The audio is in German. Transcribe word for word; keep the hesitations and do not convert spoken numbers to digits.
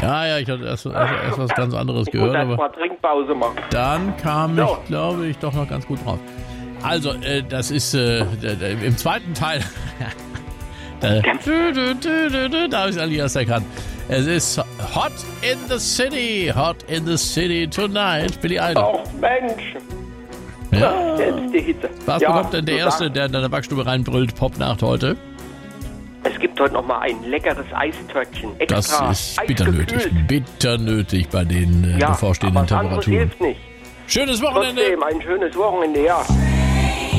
Ja, ja, ich hatte erst, erst, erst was ganz anderes Ich gehört. muss erst Aber mal Trinkpause machen. dann kam So. ich, glaube ich, doch noch ganz gut drauf. Also, äh, das ist äh, d- d- im zweiten Teil. da dü, dü, dü, dü, dü, da habe ich es eigentlich erst erkannt. Es ist Hot in the City, Hot in the City tonight. Billy Idol. Ach Mensch, Ja. jetzt die Hitze. Was Ja, bekommt denn der du Erste, sagst, der in der Backstube reinbrüllt, Popnacht heute? Es gibt heute noch mal ein leckeres Eistörtchen. Das Extra ist bitter nötig. eisgekühlt. Bitter nötig bei den äh, Ja, bevorstehenden aber was anderes Temperaturen. hilft nicht. Schönes Wochenende. Trotzdem ein schönes Wochenende, ja.